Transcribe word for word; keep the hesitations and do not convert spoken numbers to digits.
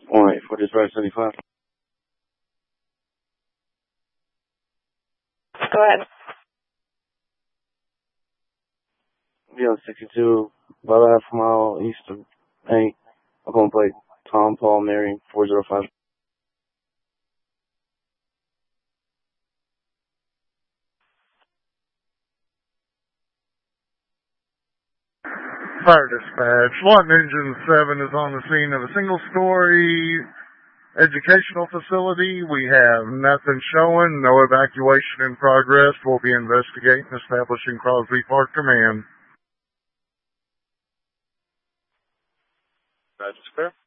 one eight four dispatch seventy-five. Go ahead. Be on sixty-two, about a half mile east of Hank. I'm going to play Tom, Paul, Mary, four zero five. Fire dispatch. Lot Engine seven is on the scene of a single-story educational facility. We have nothing showing, no evacuation in progress. We'll be investigating, establishing Crosby Park Command. That's clear.